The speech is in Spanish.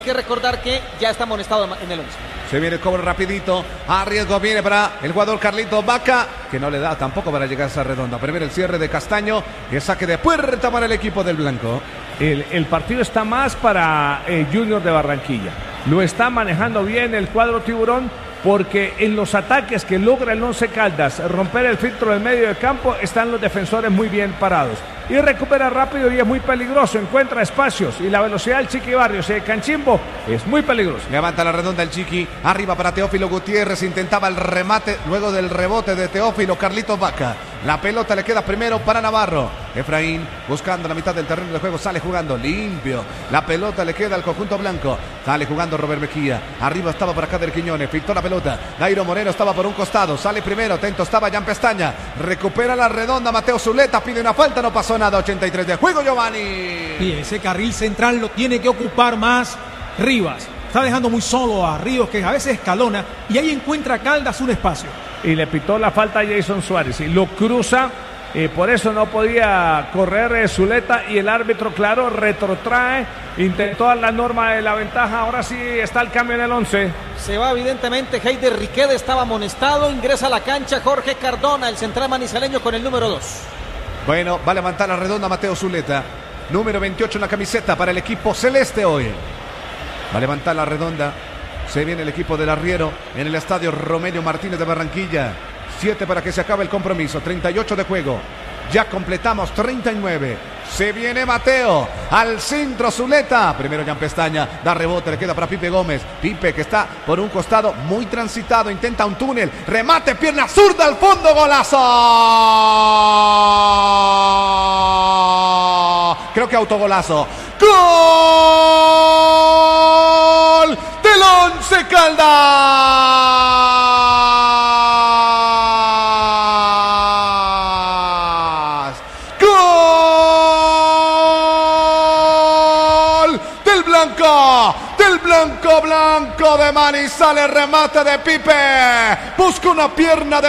Hay que recordar que ya está amonestado en el 11. Se viene el cobro rapidito. A riesgo viene para el jugador Carlitos Vaca, que no le da tampoco para llegar a esa redonda. Primero el cierre de Castaño y el saque de puerta para el equipo del blanco. El partido está más para Junior de Barranquilla. Lo está manejando bien el cuadro tiburón, porque en los ataques que logra el Once Caldas romper el filtro del medio de campo, están los defensores muy bien parados. Y recupera rápido y es muy peligroso, encuentra espacios y la velocidad del Chiqui Barrios y de Canchimbo es muy peligroso. Levanta la redonda el Chiqui, arriba para Teófilo Gutiérrez, intentaba el remate luego del rebote de Teófilo. Carlitos Vaca, la pelota le queda primero para Navarro. Efraín buscando la mitad del terreno de juego, sale jugando limpio, la pelota le queda al conjunto blanco, sale jugando Robert Mejía, arriba estaba para Cader Quiñones, filtró la pelota, Dairo Moreno estaba por un costado, sale primero, atento estaba Jan Pestaña, recupera la redonda Mateo Zuleta, pide una falta, no pasó nada. 83 de juego, Giovanni. Y ese carril central lo tiene que ocupar más Rivas. Está dejando muy solo a Ríos, que a veces escalona, y ahí encuentra Caldas un espacio. Y le pitó la falta a Jason Suárez y lo cruza. Por eso no podía correr Zuleta y el árbitro, claro, retrotrae, intentó la norma de la ventaja. Ahora sí está el cambio en el 11. Se va evidentemente Heider Riquet, estaba amonestado, ingresa a la cancha Jorge Cardona, el central manizaleño con el número 2. Bueno, va a levantar la redonda Mateo Zuleta, número 28 en la camiseta para el equipo celeste hoy. Va a levantar la redonda, se viene el equipo del Arriero en el estadio Romelio Martínez de Barranquilla. 7 para que se acabe el compromiso, 38 de juego, ya completamos 39. Se viene Mateo, al centro Zuleta, primero Jan Pestaña, da rebote, le queda para Pipe Gómez. Pipe que está por un costado muy transitado, intenta un túnel, remate, pierna zurda al fondo, golazo. Creo que autogolazo. ¡Gol del Once Caldas! ¡Gol del blanco! Del blanco de Manizales, remate de Pipe. Busca una pierna de